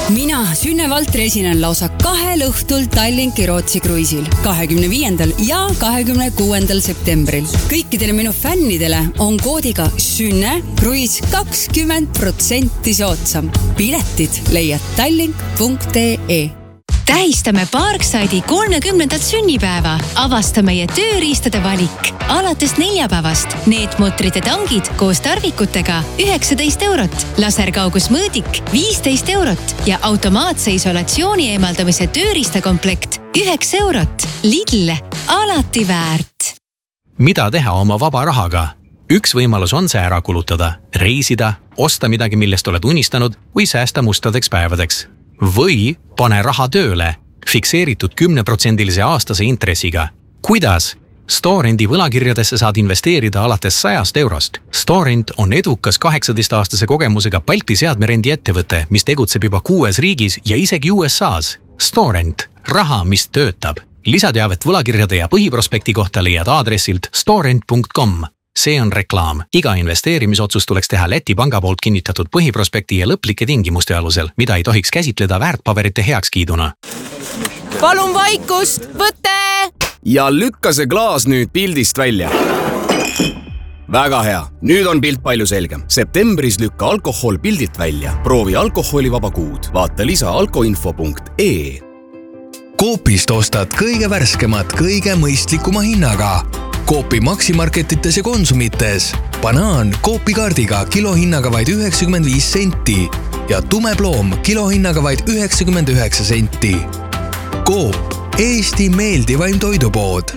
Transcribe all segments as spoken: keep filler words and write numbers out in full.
mina, Sünne Valtri, esinen lausa kahel õhtul Tallinki Rootsi kruiisil kahekümne viiendal ja kahekümne kuuendal septembril. Kõikidele minu fännidele on koodiga Sünne kruiis kakskümmend protsenti soodsam. Piletid leiad tallink punkt ee. Tähistame Parkside'i kolmekümnendat sünnipäeva. Avasta meie tööriistade valik. Alates neljapäevast neetmutrite tangid koos tarvikutega üheksateist eurot, laserkaugusmõõdik viisteist eurot ja automaatse isolatsiooni eemaldamise tööriistakomplekt üheksa eurot. Lidl, alati väärt. Mida teha oma vaba rahaga? Üks võimalus on see ära kulutada, reisida, osta midagi, millest oled unistanud või säästa mustadeks päevadeks. Või pane raha tööle fikseeritud kümneprotsendilise aastase intressiga. Kuidas? Storendi võlakirjadesse saad investeerida alates sajast eurost. Storend on edukas kaheksateist-aastase kogemusega Balti seadmerendi ettevõte, mis tegutseb juba kuues riigis ja isegi U S A's. Storend, raha, mis töötab. Lisateavet võlakirjade ja põhiprospekti kohta leiad aadressilt storend punkt com. See on reklaam. Iga investeerimisotsus tuleks teha Läti panga poolt kinnitatud põhiprospekti ja lõplike tingimuste alusel, mida ei tohiks käsitleda väärtpaberite heakskiiduna. Palun vaikust! Võte! Ja lükka see klaas nüüd pildist välja. Väga hea. Nüüd on pilt palju selgem. Septembris lükka alkohol pildilt välja. Proovi alkoholivaba kuud. Vaata lisa alkoinfo punkt ee. Coopist ostad kõige värskemat, kõige mõistlikuma hinnaga. Coopi maksimarketites ja konsumites. Banaan Coopi kaardiga kilohinnaga vaid üheksakümmend viis senti ja tumeploom kilohinnaga vaid üheksakümmend üheksa senti. Coop, Eesti meeldivaim toidupood.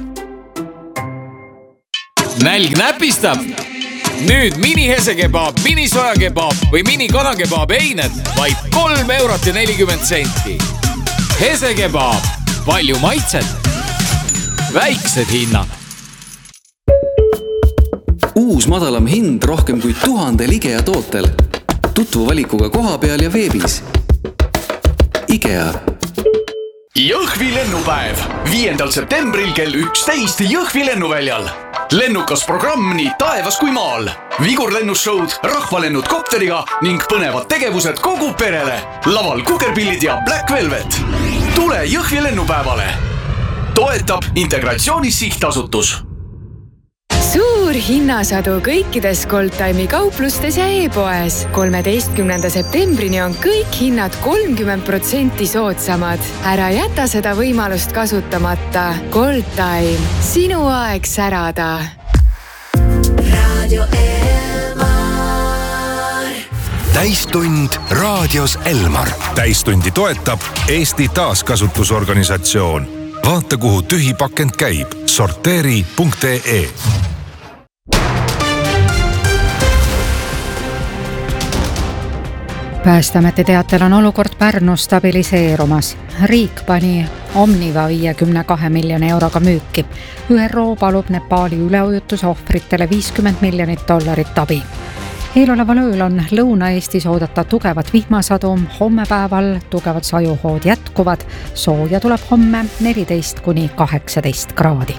Nälg näpistab. Nüüd mini hesekebab, mini sojakebab või mini kanakebab eined vaid kolm eurot ja nelikümmend senti. Hesekebab, palju maitset, väiksed hinnad. Uus madalam hind rohkem kui tuhandel IKEA tootel. Tutvu valikuga koha peal ja veebis. IKEA. Jõhvi lennupäev. viiendal septembril kell üksteist Jõhvi lennuväljal. Lennukas programm nii taevas kui maal. Vigurlennusshowd, rahvalennud kopteriga ning põnevad tegevused kogu perele. Laval kukerpillid ja Black Velvet. Tule Jõhvi lennupäevale. Toetab Integratsioonis sihtasutus. Suur hinnasadu kõikides Goldtime'i kauplustes ja e-poes. kolmeteistkümnenda septembrini on kõik hinnad kolmkümmend protsenti soodsamad. Ära jäta seda võimalust kasutamata. Goldtime. Sinu aeg särada. Radio Elmar. Täistund raadios Elmar. Täistundi toetab Eesti taaskasutusorganisatsioon. Vaata, kuhu tühi pakend käib. sorteeri punkt ee. Päästeameti teatel on olukord Pärnus stabiliseerumas. Riik pani Omniva viiekümne kahe miljoni euroga müüki. Ü R O palub Nepaali üleujutuse ohvritele viiskümmend miljonit dollarit abi. Eeloleval ööl on Lõuna-Eestis oodata tugevat vihmasadu, homme päeval tugevad sajuhood jätkuvad, sooja tuleb homme neliteist kuni kaheksateist kraadi.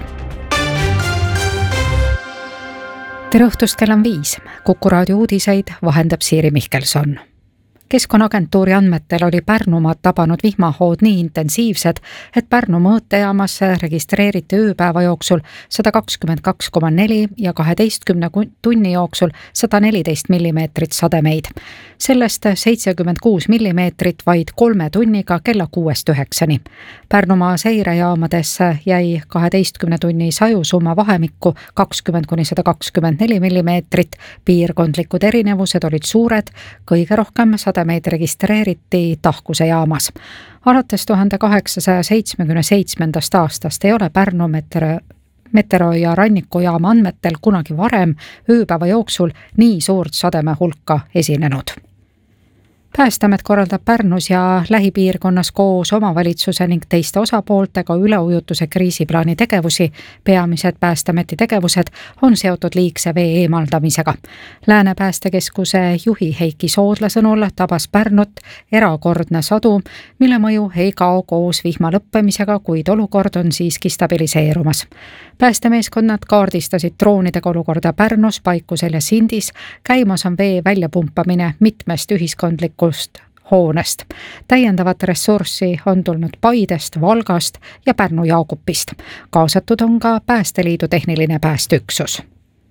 Tere õhtust, kell on viis. Kuku raadio uudiseid vahendab Siiri Mihkelson. Keskkonnaagentuuri andmetel oli Pärnumaad tabanud vihmahood nii intensiivsed, et Pärnu mõõtejaamasse registreeriti ööpäeva jooksul sada kakskümmend kaks koma neli ja kaheteistkümne tunni jooksul sada neliteist millimeetrit sademeid. Sellest seitsekümmend kuus millimeetrit vaid kolme tunniga kella kuuest üheksani. Pärnumaa seirejaamades jäi kaheteistkümne tunni sajusumma vahemikku kakskümmend kuni sada kakskümmend neli millimeetrit. Piirkondlikud erinevused olid suured, kõige rohkem sademeid registreeriti Tahkuse jaamas. Alates tuhande kaheksasaja seitsmekümne seitsmendast aastast ei ole Pärnu metero, metero ja rannikujaama andmetel kunagi varem ööpäeva jooksul nii suurt sademe hulka esinenud. Päästeamet korraldab Pärnus ja lähipiirkonnas koos omavalitsuse ning teiste osapooltega üleujutuse kriisiplaani tegevusi. Peamised Päästeameti tegevused on seotud liigse vee eemaldamisega. Lääne päästekeskuse juhi Heiki Soodla sõnul tabas Pärnut erakordne sadu, mille mõju ei kao koos vihma lõppemisega, kuid olukord on siiski stabiliseerumas. Päästemeeskonnad kaardistasid droonidega olukorda Pärnus, Paikusel ja Sindis. Käimas on vee väljapumpamine mitmest ühiskondlikust hoonest. Täiendavat ressurssi on tulnud Paidest, Valgast ja Pärnu Jaagupist. Kaasatud on ka Päästeliidu tehniline päästeüksus.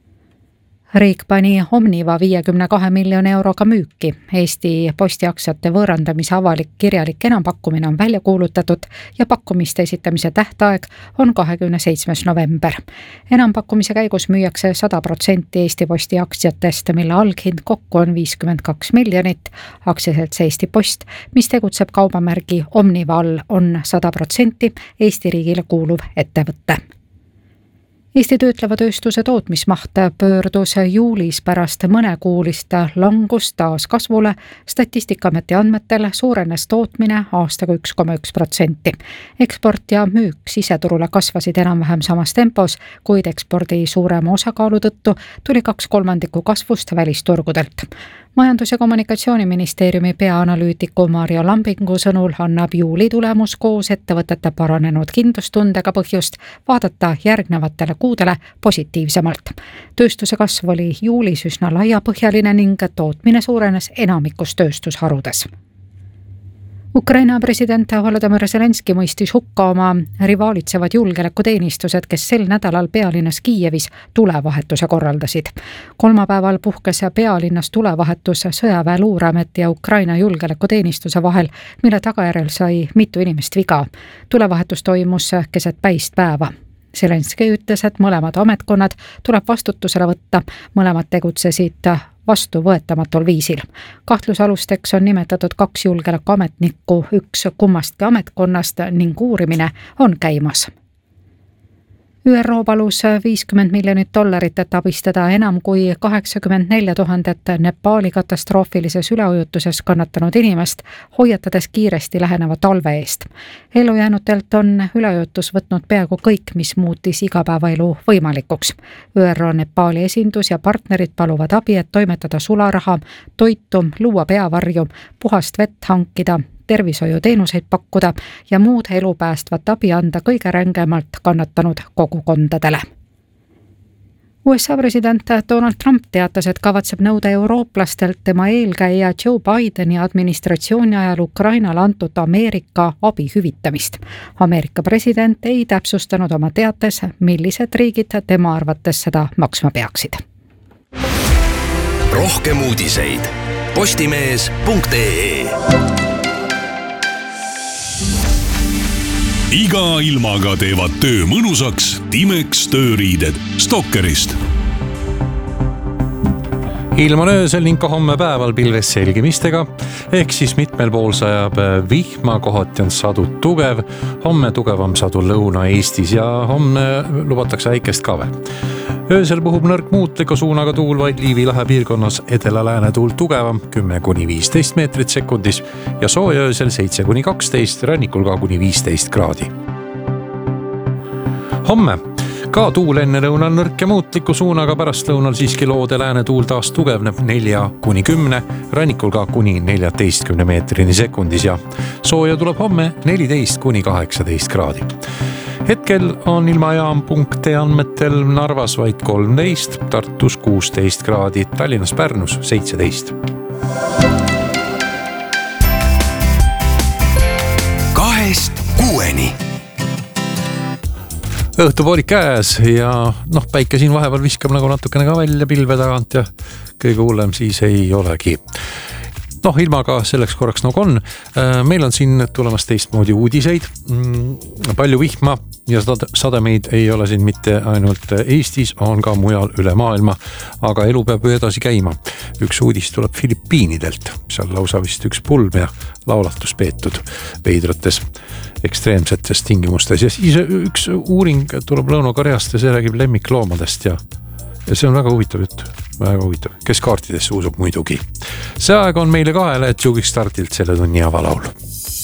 Riik pani Omniva viiekümne kahe miljoni euroga müüki. Eesti postiaktsiate võõrandamise avalik kirjalik enampakkumine on välja kuulutatud ja pakkumiste esitamise tähtaeg on kahekümne seitsmes november. Enampakkumise käigus müüakse sada protsenti Eesti Posti aktsiatest, mille alghind kokku on viiskümmend kaks miljonit. Aktsiaselts Eesti Post, mis tegutseb kaubamärgi Omniva all, on sada protsenti Eesti riigile kuuluv ettevõtte. Eesti töötleva tööstuse tootmismaht pöördus juulis pärast mõnekuulist langust taas kasvule. Statistikaameti andmetel suurenes tootmine aastaga üks koma üks protsenti. Eksport ja müük siseturule kasvasid enam-vähem samas tempos, kuid ekspordi suurema osakaalu tõttu tuli kaks kolmandikku kasvust välisturgudelt. Majandus- ja Kommunikatsiooniministeeriumi peaanalüütiku Marjo Lambingu sõnul annab juuli tulemus koos ettevõtete paranenud kindlustundega põhjust vaadata järgnevatele kuudele positiivsemalt. Tööstuse kasv oli juulis üsna laiapõhjaline ning tootmine suurenes enamikus tööstusharudes. Ukraina president Volodymyr Zelenski mõistis hukka oma rivaalitsevad julgeolekuteenistused, kes sel nädalal pealinnas Kiievis tulevahetuse korraldasid. Kolmapäeval puhkes pealinnas tulevahetus sõjaväe luureameti ja Ukraina julgeolekuteenistuse vahel, mille tagajärjel sai mitu inimest viga. Tulevahetus toimus keset päist päeva. Zelenski ütles, et mõlemad ametkonnad tuleb vastutusele võtta, mõlemad tegutsesid vastuvõetamatul viisil. Kahtlusalusteks on nimetatud kaks julgeolekuametnikku, üks kummastki ametkonnast ning uurimine on käimas. Ü R O palus viiskümmend miljonit dollarit, et abistada enam kui kaheksakümmend neli tuhandet Nepaali katastroofilises üleujutuses kannatanud inimest, hoiatades kiiresti läheneva talve eest. Ellujäänutelt on üleujutus võtnud peaaegu kõik, mis muutis igapäevaelu võimalikuks. Ü R O Nepaali esindus ja partnerid paluvad abi, et toimetada sularaha, toitu, luua peavarju, puhast vett hankida, tervishoiuteenuseid pakkuda ja muud elupäästvat abi anda kõige rängemalt kannatanud kogukondadele. U S A president Donald Trump teatas, et kavatseb nõuda eurooplastelt tema eelkäija Joe Bideni administratsiooni ajal Ukrainale antud Ameerika abi hüvitamist. Ameerika president ei täpsustanud oma teates, millised riigid tema arvates seda maksma peaksid. Rohkem uudiseid postimees punkt ee. Iga ilmaga teevad töö mõnusaks Timex tööriided Stokkerist. Ilm on öösel ning ka homme päeval pilves selgimistega, ehk siis mitmel pool sajab vihma, kohati on sadu tugev, homme tugevam sadu Lõuna-Eestis ja homme lubatakse väikest kave. Öösel puhub nõrk muutliku suunaga tuul vaid Liivi lahe piirkonnas, edela-lääne tuul tugevam kümme kuni viisteist meetrit sekundis ja sooja öösel seitse kuni kaksteist, rannikul ka kuni viisteist kraadi. Homme ka tuul enne lõunal nõrk ja muutliku suunaga, pärast lõunal siiski loode lääne tuul taas tugevneb nelja kuni kümne, rannikul ka kuni neljateistkümne meetrini sekundis ja sooja tuleb homme neliteist kuni kaheksateist kraadi. Hetkel on ilmajaam punkt ee andmetel Narvas vaid kolmteist, Tartus kuusteist kraadi, Tallinnas Pärnus seitseteist. Kahest kuueni. Õhtupoolik käes ja noh, päike siin vahepeal viskab nagu natukene ka välja pilve tagant ja kõige hullem siis ei olegi. Noh, ilmaga selleks korraks nagu on. Meil on siin tulemas teistmoodi uudiseid. Palju vihma ja sademeid ei ole siin mitte ainult Eestis, on ka mujal üle maailma, aga elu peab edasi käima. Üks uudis tuleb Filipiinidelt, seal lausa vist üks pulm ja laulatus peetud veidrates ekstreemsetes tingimustes. Ja siis üks uuring tuleb Lõuna-Koreast ja see räägib lemmikloomadest ja Ja see on väga huvitav jutt, väga huvitav. Kes kaartidesse usub muidugi. See aeg on meile kahele, et juugiks startilt selle tunni avalaul.